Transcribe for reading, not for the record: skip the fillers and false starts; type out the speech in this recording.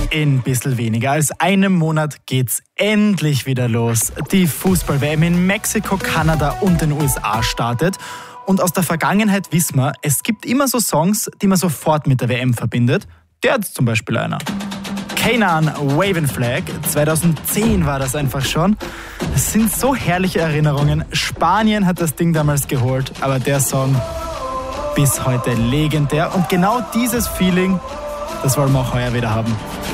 In bisschen weniger als einem Monat geht's endlich wieder los. Die Fußball-WM in Mexiko, Kanada und den USA startet. Und aus der Vergangenheit wissen wir, es gibt immer so Songs, die man sofort mit der WM verbindet. Der ist zum Beispiel einer. Kanan, Waving Flag, 2010 war das einfach schon. Es sind so herrliche Erinnerungen. Spanien hat das Ding damals geholt, aber der Song bis heute legendär. Und genau dieses Feeling, das wollen wir auch heuer wieder haben.